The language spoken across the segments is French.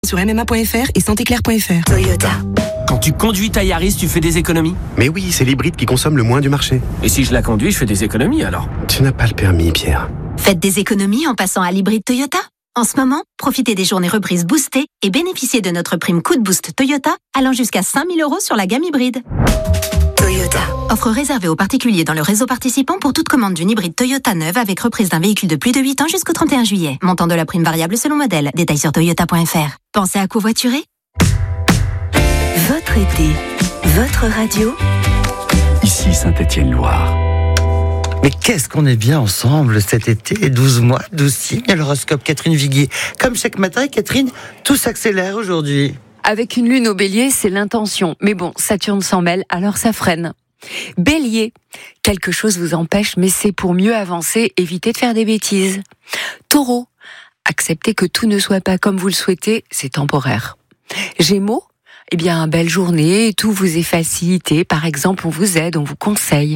Sur MMA.fr et santéclair.fr. Toyota. Quand tu conduis ta Yaris, tu fais des économies? Mais oui, c'est l'hybride qui consomme le moins du marché. Et si je la conduis, je fais des économies alors? Tu n'as pas le permis, Pierre. Faites des économies en passant à l'hybride Toyota. En ce moment, profitez des journées reprises boostées et bénéficiez de notre prime coup de boost Toyota allant jusqu'à 5 000 € sur la gamme hybride. Toyota. Offre réservée aux particuliers dans le réseau participant pour toute commande d'une hybride Toyota neuve avec reprise d'un véhicule de plus de 8 ans jusqu'au 31 juillet. Montant de la prime variable selon modèle. Détails sur toyota.fr. Pensez à covoiturer? Votre été, votre radio. Ici Saint-Étienne-Loire. Mais qu'est-ce qu'on est bien ensemble cet été, 12 mois, 12 signes, l'horoscope Catherine Viguier. Comme chaque matin, Catherine, tout s'accélère aujourd'hui. Avec une lune au bélier, c'est l'intention. Mais bon, Saturne s'en mêle, alors ça freine. Bélier, quelque chose vous empêche, mais c'est pour mieux avancer, évitez de faire des bêtises. Taureau, acceptez que tout ne soit pas comme vous le souhaitez, c'est temporaire. Gémeaux, eh bien, belle journée, tout vous est facilité, par exemple, on vous aide, on vous conseille.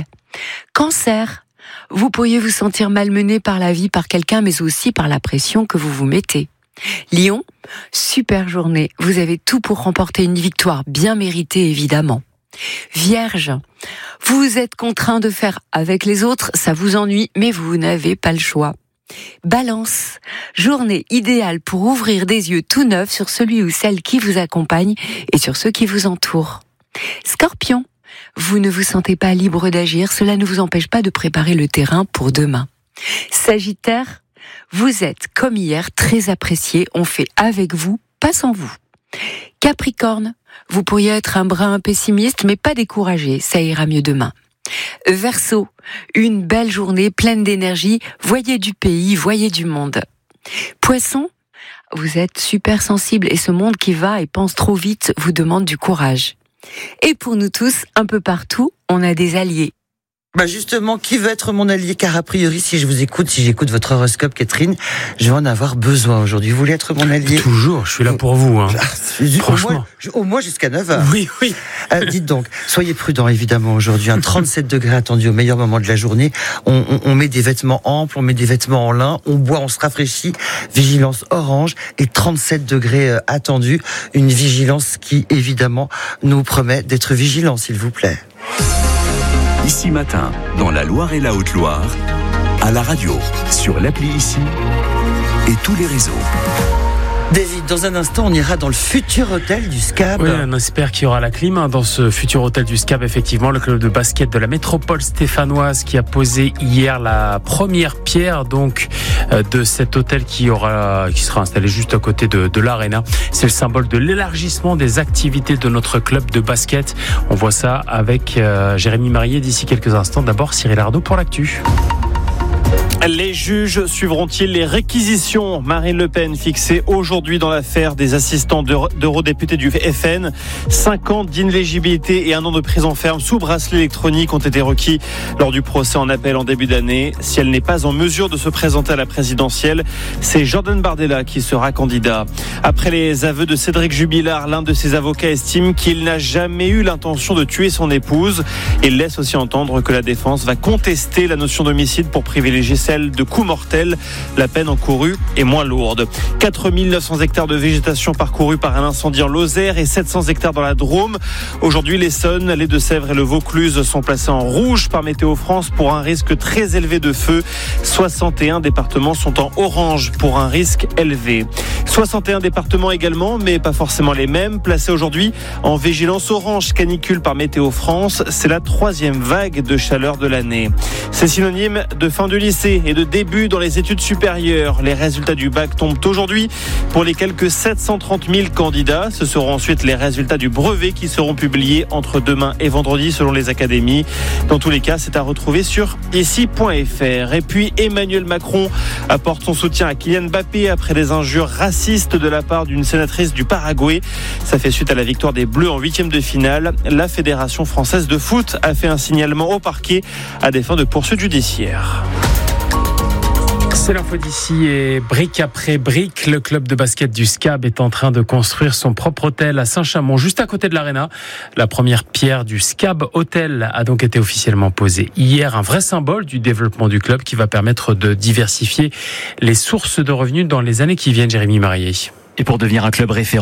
Cancer, vous pourriez vous sentir malmené par la vie, par quelqu'un, mais aussi par la pression que vous vous mettez. Lion, super journée, vous avez tout pour remporter une victoire bien méritée évidemment. Vierge, vous êtes contraint de faire avec les autres, ça vous ennuie, mais vous n'avez pas le choix. Balance, journée idéale pour ouvrir des yeux tout neufs sur celui ou celle qui vous accompagne et sur ceux qui vous entourent. Scorpion, vous ne vous sentez pas libre d'agir, cela ne vous empêche pas de préparer le terrain pour demain. Sagittaire, vous êtes, comme hier, très apprécié, on fait avec vous, pas sans vous. Capricorne, vous pourriez être un brin pessimiste, mais pas découragé, ça ira mieux demain. Verseau, une belle journée pleine d'énergie, voyez du pays, voyez du monde. Poisson, vous êtes super sensible et ce monde qui va et pense trop vite vous demande du courage. Et pour nous tous, un peu partout, on a des alliés. Bah justement, qui veut être mon allié? Car a priori, si j'écoute votre horoscope, Catherine, je vais en avoir besoin aujourd'hui. Vous voulez être mon allié? Toujours, je suis là pour vous. Hein. Franchement. Au moins jusqu'à 9h. Oui. Dites donc, soyez prudents évidemment aujourd'hui. 37 degrés attendus au meilleur moment de la journée. On met des vêtements amples, on met des vêtements en lin, on boit, on se rafraîchit. Vigilance orange et 37 degrés attendus. Une vigilance qui évidemment nous promet d'être vigilants, s'il vous plaît. Ici Matin, dans la Loire et la Haute-Loire, à la radio, sur l'appli Ici et tous les réseaux. David, dans un instant, on ira dans le futur hôtel du SCAB. Oui, on espère qu'il y aura la clim dans ce futur hôtel du SCAB. Effectivement, le club de basket de la métropole stéphanoise qui a posé hier la première pierre donc de cet hôtel qui sera installé juste à côté de l'Arena. C'est le symbole de l'élargissement des activités de notre club de basket. On voit ça avec Jérémy Marié d'ici quelques instants. D'abord, Cyril Ardo pour l'actu. Les juges suivront-ils les réquisitions? Marine Le Pen fixée aujourd'hui dans l'affaire des assistants d'eurodéputés du FN. 5 ans d'inéligibilité et 1 an de prison ferme sous bracelet électronique ont été requis lors du procès en appel en début d'année. Si elle n'est pas en mesure de se présenter à la présidentielle, c'est Jordan Bardella qui sera candidat. Après les aveux de Cédric Jubilard, l'un de ses avocats estime qu'il n'a jamais eu l'intention de tuer son épouse. Il laisse aussi entendre que la défense va contester la notion d'homicide pour privilégier celle de coups mortels. La peine encourue est moins lourde. 4 900 hectares de végétation parcourus par un incendie en Lozère et 700 hectares dans la Drôme. Aujourd'hui, l'Essonne, les Deux-Sèvres et le Vaucluse sont placés en rouge par Météo France pour un risque très élevé de feu. 61 départements sont en orange pour un risque élevé. 61 départements également, mais pas forcément les mêmes, placés aujourd'hui en vigilance orange canicule par Météo France. C'est la 3e vague de chaleur de l'année. C'est synonyme de fin du lycée et de début dans les études supérieures. Les résultats du bac tombent aujourd'hui pour les quelques 730 000 candidats. Ce seront ensuite les résultats du brevet qui seront publiés entre demain et vendredi selon les académies. Dans tous les cas, c'est à retrouver sur ici.fr. Et puis Emmanuel Macron apporte son soutien à Kylian Mbappé après des injures racistes de la part d'une sénatrice du Paraguay. Ça fait suite à la victoire des Bleus en 8e de finale. La Fédération française de foot a fait un signalement au parquet à des fins de poursuite judiciaire. C'est l'info d'ici et brique après brique, le club de basket du SCAB est en train de construire son propre hôtel à Saint-Chamond, juste à côté de l'Arena. La première pierre du SCAB Hôtel a donc été officiellement posée hier, un vrai symbole du développement du club qui va permettre de diversifier les sources de revenus dans les années qui viennent. Jérémy Marié. Et pour devenir un club référent